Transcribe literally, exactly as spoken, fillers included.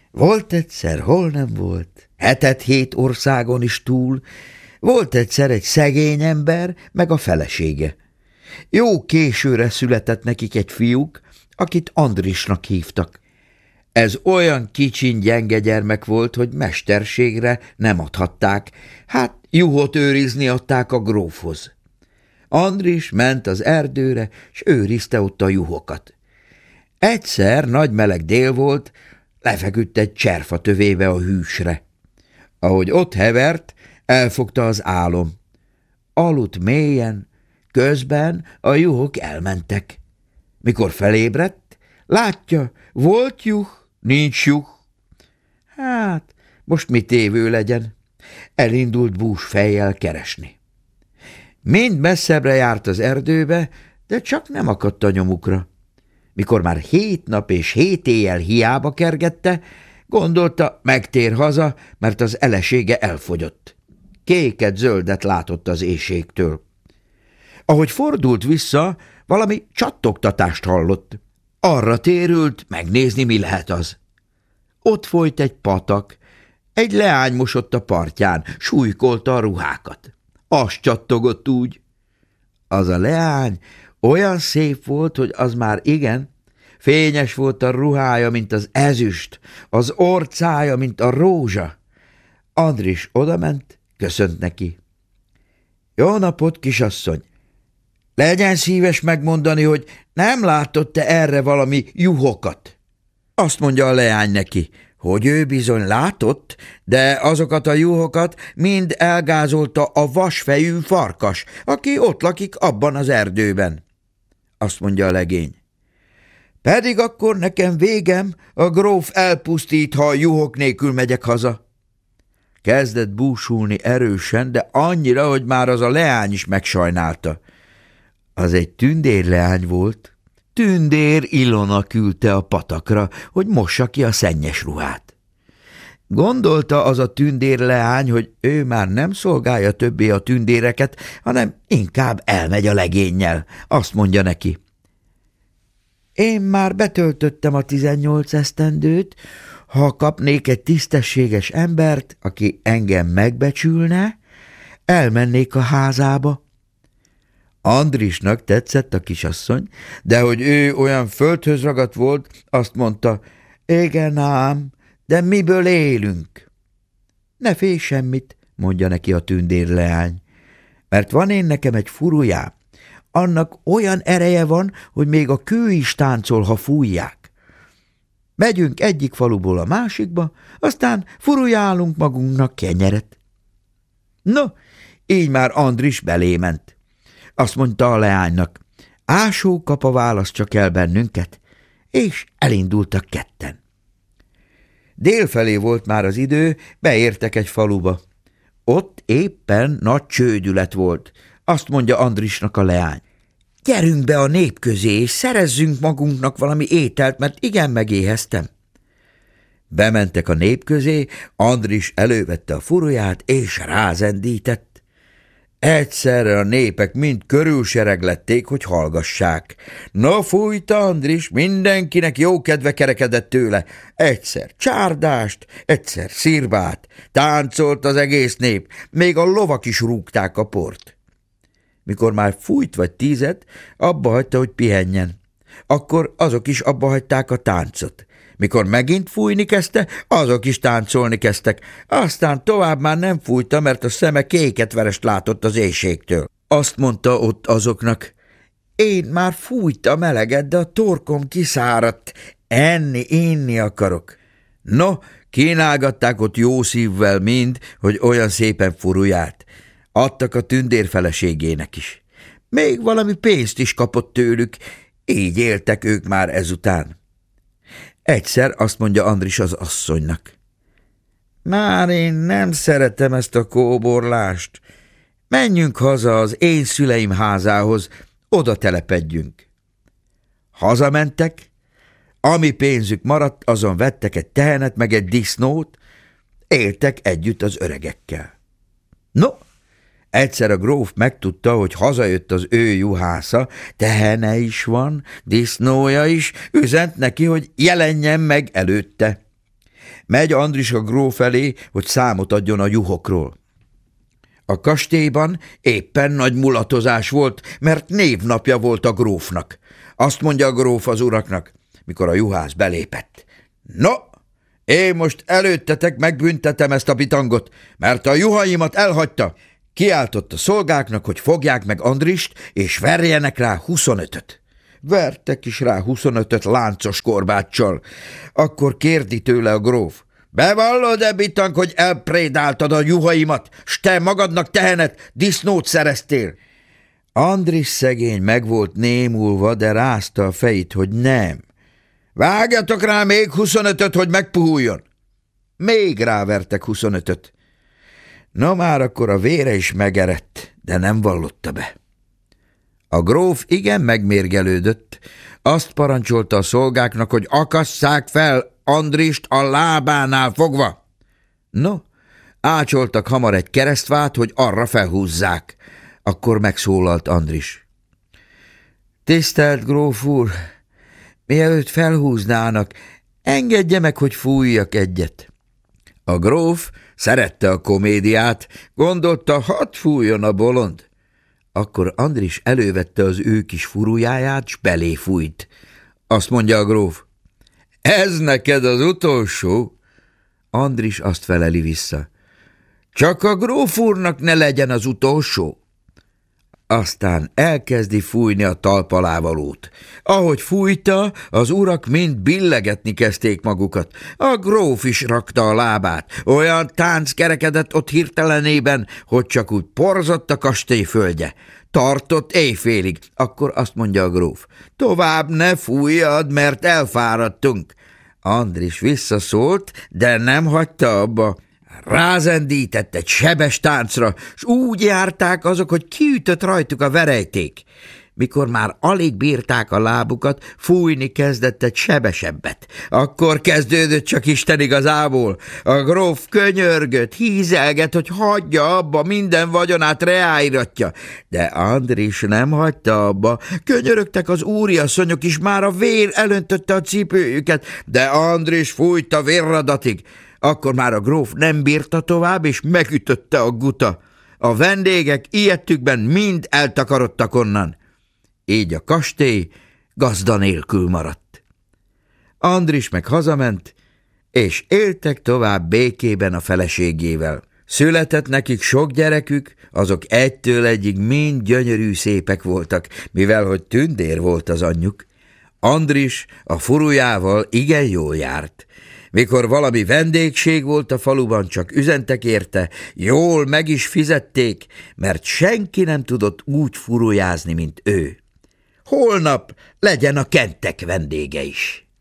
Volt egyszer, hol nem volt, hetet-hét országon is túl, volt egyszer egy szegény ember, meg a felesége. Jó későre született nekik egy fiúk, akit Andrisnak hívtak. Ez olyan kicsin gyenge gyermek volt, hogy mesterségre nem adhatták, hát juhot őrizni adták a grófhoz. Andris ment az erdőre, s őrizte ott a juhokat. Egyszer nagy meleg dél volt, lefeküdt egy cserfa tövébe a hűsre. Ahogy ott hevert, elfogta az álom. Aludt mélyen, közben a juhok elmentek. Mikor felébredt, látja, volt juh, nincs juh. Hát, most mi tévő legyen? Elindult bús fejjel keresni. Mind messzebbre járt az erdőbe, de csak nem akadt a nyomukra. Mikor már hét nap és hét éjjel hiába kergette, gondolta, megtér haza, mert az elesége elfogyott. Kéket-zöldet látott az éhségtől. Ahogy fordult vissza, valami csattogtatást hallott. Arra térült, megnézni, mi lehet az. Ott folyt egy patak, egy leány mosott a partján, súlykolta a ruhákat. Az csattogott úgy. Az a leány olyan szép volt, hogy az már igen, fényes volt a ruhája, mint az ezüst, az orcája, mint a rózsa. Andris odament, köszönt neki. Jó napot, kisasszony! Legyen szíves megmondani, hogy nem látott-e erre valami juhokat? Azt mondja a leány neki, hogy ő bizony látott, de azokat a juhokat mind elgázolta a vasfejű farkas, aki ott lakik abban az erdőben. Azt mondja a legény. Pedig akkor nekem végem, a gróf elpusztít, ha a juhok nélkül megyek haza. Kezdett búsulni erősen, de annyira, hogy már az a leány is megsajnálta. Az egy tündérleány volt. Tündér Ilona küldte a patakra, hogy mossa ki a szennyes ruhát. Gondolta az a tündérleány, hogy ő már nem szolgálja többé a tündéreket, hanem inkább elmegy a legénnyel. Azt mondja neki. Én már betöltöttem a tizennyolc esztendőt, ha kapnék egy tisztességes embert, aki engem megbecsülne, elmennék a házába. Andrisnak tetszett a kisasszony, de hogy ő olyan földhöz ragadt volt, azt mondta, igen ám, de miből élünk? Ne félj semmit, mondja neki a tündérleány, mert van én nekem egy furujám, annak olyan ereje van, hogy még a kő is táncol, ha fújják. Megyünk egyik faluból a másikba, aztán furujálunk magunknak kenyeret. No, így már Andris belément. Azt mondta a leánynak, ásó kapa választsa el bennünket, és elindultak ketten. Délfelé volt már az idő, beértek egy faluba. Ott éppen nagy csődület volt. Azt mondja Andrisnak a leány, gyerünk be a nép közé, és szerezzünk magunknak valami ételt, mert igen megéheztem. Bementek a nép közé, Andris elővette a furuját, és rázendített. Egyszerre a népek mind körülsereglették, hogy hallgassák. Na fújta Andris, mindenkinek jó kedve kerekedett tőle. Egyszer csárdást, egyszer szirbát, táncolt az egész nép, még a lovak is rúgták a port. Mikor már fújt vagy tízet, abba hagyta, hogy pihenjen. Akkor azok is abba hagyták a táncot. Mikor megint fújni kezdte, azok is táncolni kezdtek. Aztán tovább már nem fújta, mert a szeme kéketverest látott az éhségtől. Azt mondta ott azoknak, én már fújtam eleget, de a torkom kiszáradt. Enni, inni akarok. No, kínálgatták ott jó szívvel mind, hogy olyan szépen furujált. Adtak a tündér feleségének is. Még valami pénzt is kapott tőlük, így éltek ők már ezután. Egyszer azt mondja Andris az asszonynak. Már én nem szeretem ezt a kóborlást. Menjünk haza az én szüleim házához, oda telepedjünk. Hazamentek, ami pénzük maradt, azon vettek egy tehenet meg egy disznót, éltek együtt az öregekkel. No, egyszer a gróf megtudta, hogy hazajött az ő juhásza, tehene is van, disznója is, üzent neki, hogy jelenjen meg előtte. Megy Andris a gróf elé, hogy számot adjon a juhokról. A kastélyban éppen nagy mulatozás volt, mert névnapja volt a grófnak. Azt mondja a gróf az uraknak, mikor a juhász belépett. No, én most előttetek megbüntetem ezt a bitangot, mert a juhaimat elhagyta. Kiáltott a szolgáknak, hogy fogják meg Andrist, és verjenek rá huszonötöt. Vertek is rá huszonötöt láncos korbáccsal. Akkor kérdi tőle a gróf. Bevallod-e, bitang, hogy elprédáltad a juhaimat, s te magadnak tehenet, disznót szereztél? Andris szegény meg volt némulva, de rázta a fejét, hogy nem. Vágjatok rá még huszonötöt, hogy megpuhuljon. Még rávertek huszonötöt. Na már akkor a vére is megerett, de nem vallotta be. A gróf igen megmérgelődött, azt parancsolta a szolgáknak, hogy akasszák fel Andrist a lábánál fogva. No, ácsoltak hamar egy keresztvát, hogy arra felhúzzák. Akkor megszólalt Andris. Tisztelt gróf úr, mielőtt felhúznának, engedje meg, hogy fújjak egyet. A gróf szerette a komédiát, gondolta, hadd fújjon a bolond. Akkor Andris elővette az ő kis furujáját, s belé fújt. Azt mondja a gróf, ez neked az utolsó? Andris azt feleli vissza, csak a gróf úrnak ne legyen az utolsó. Aztán elkezdi fújni a talpalávalót. Ahogy fújta, az urak mind billegetni kezdték magukat. A gróf is rakta a lábát. Olyan tánc kerekedett ott hirtelenében, hogy csak úgy porzott a kastély földje. Tartott éjfélig. Akkor azt mondja a gróf, tovább ne fújjad, mert elfáradtunk. Andris visszaszólt, de nem hagyta abba. Rázendített egy sebes táncra, s úgy járták azok, hogy kiütött rajtuk a verejték. Mikor már alig bírták a lábukat, fújni kezdett egy sebesebbet. Akkor kezdődött csak Isten igazából. A gróf könyörgött, hízelgett, hogy hagyja abba, minden vagyonát reáiratja. De Andris nem hagyta abba. Könyörögtek az úriasszonyok is, már a vér elöntötte a cipőjüket, de Andris fújta vérradatig. Akkor már a gróf nem bírta tovább, és megütötte a guta. A vendégek ijedtükben mind eltakarodtak onnan. Így a kastély gazda nélkül maradt. Andris meg hazament, és éltek tovább békében a feleségével. Született nekik sok gyerekük, azok egytől egyig mind gyönyörű szépek voltak, mivel hogy tündér volt az anyjuk. Andris a furujával igen jól járt. Mikor valami vendégség volt a faluban, csak üzentek érte, jól meg is fizették, mert senki nem tudott úgy furujázni, mint ő. Holnap legyen a kentek vendége is.